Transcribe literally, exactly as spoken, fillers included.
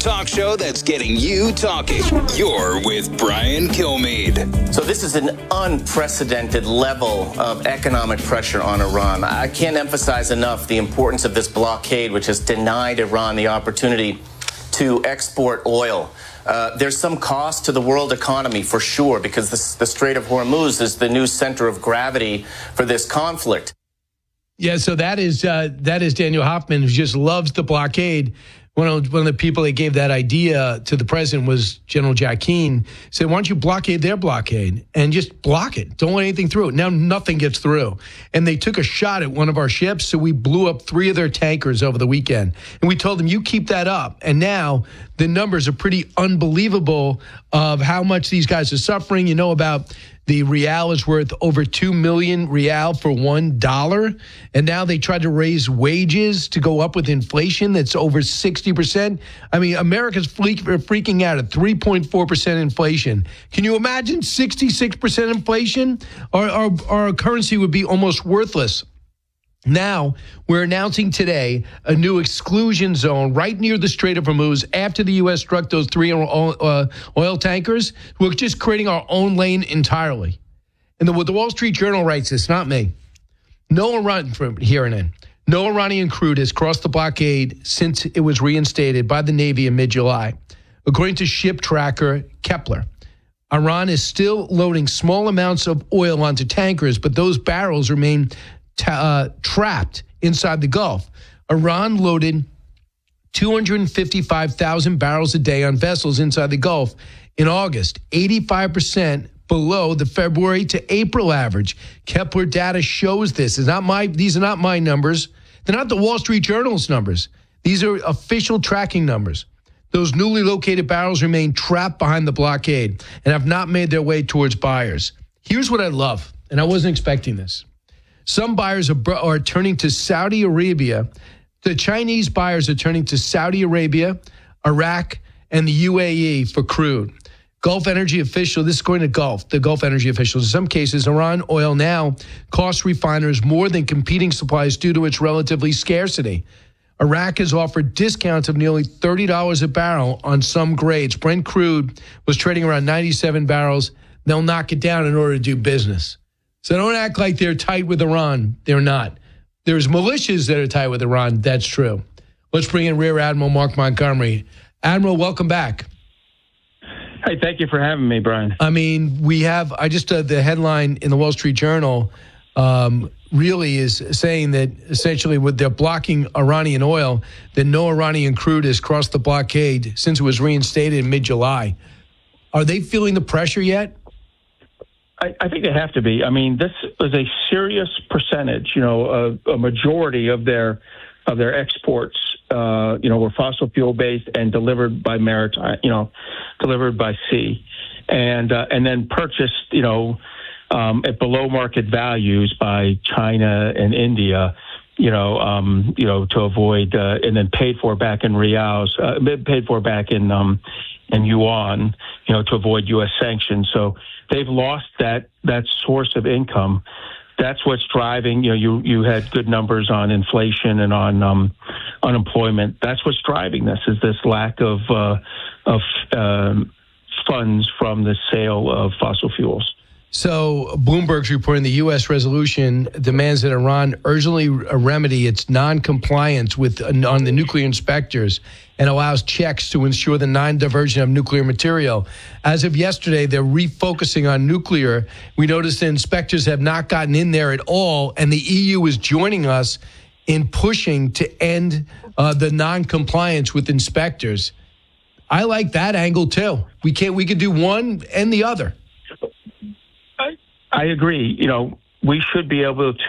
talk show that's getting you talking. You're with Brian Kilmeade. So this is an unprecedented level of economic pressure on Iran. I can't emphasize enough the importance of this blockade, which has denied Iran the opportunity to export oil. Uh, there's some cost to the world economy for sure, because the, the Strait of Hormuz is the new center of gravity for this conflict. Yeah, so that is uh, that is Daniel Hoffman, who just loves the blockade. One of, one of the people that gave that idea to the president was General Jack Keane. Said, why don't you blockade their blockade and just block it? Don't let anything through. Now nothing gets through. And they took a shot at one of our ships, so we blew up three of their tankers over the weekend. And we told them, you keep that up. And now the numbers are pretty unbelievable of how much these guys are suffering. You know about the real is worth over two million real for one dollar. And now they tried to raise wages to go up with inflation that's over sixty percent. I mean, America's freak, freaking out at three point four percent inflation. Can you imagine sixty-six percent inflation? Our, our, our currency would be almost worthless. Now, we're announcing today a new exclusion zone right near the Strait of Hormuz after the U S struck those three oil, uh, oil tankers. We're just creating our own lane entirely. And the, what the Wall Street Journal writes this, not me. No Iran, from here and in, no Iranian crude has crossed the blockade since it was reinstated by the Navy in mid-July. According to ship tracker Kepler, Iran is still loading small amounts of oil onto tankers, but those barrels remain Uh, trapped inside the Gulf. Iran loaded two hundred fifty-five thousand barrels a day on vessels inside the Gulf in August, eighty-five percent below the February to April average. Kepler data shows this. It's not my, these are not my numbers. They're not the Wall Street Journal's numbers. These are official tracking numbers. Those newly located barrels remain trapped behind the blockade and have not made their way towards buyers. Here's what I love, and I wasn't expecting this. Some buyers are, are turning to Saudi Arabia. The Chinese buyers are turning to Saudi Arabia, Iraq, and the U A E for crude. Gulf Energy official, this is according to Gulf, the Gulf Energy officials. In some cases, Iran oil now costs refiners more than competing supplies due to its relatively scarcity. Iraq has offered discounts of nearly thirty dollars a barrel on some grades. Brent crude was trading around ninety-seven barrels. They'll knock it down in order to do business. So don't act like they're tight with Iran. They're not. There's militias that are tight with Iran. That's true. Let's bring in Rear Admiral Mark Montgomery. Admiral, welcome back. Hey, thank you for having me, Brian. I mean, we have, I just, uh, the headline in the Wall Street Journal um, really is saying that essentially with they're blocking Iranian oil, that no Iranian crude has crossed the blockade since it was reinstated in mid-July. Are they feeling the pressure yet? I, I think they have to be. I mean, this is a serious percentage, you know, a, a majority of their of their exports, uh, you know, were fossil fuel based and delivered by maritime, you know, delivered by sea, and uh, and then purchased, you know, um, at below market values by China and India, you know, um, you know, to avoid uh, and then paid for back in reals, uh, paid for back in um, in yuan, you know, to avoid U S sanctions. So they've lost that that source of income. That's what's driving. You know, you you had good numbers on inflation and on um, unemployment. That's what's driving this. Is this lack of uh, of um, funds from the sale of fossil fuels. So Bloomberg's reporting the U S resolution demands that Iran urgently remedy its non-compliance with on the nuclear inspectors and allows checks to ensure the non-diversion of nuclear material. As of yesterday, they're refocusing on nuclear. We noticed that inspectors have not gotten in there at all, and the E U is joining us in pushing to end uh, the non-compliance with inspectors. I like that angle too. We can't. We could do one and the other. I agree. You know, we should be able to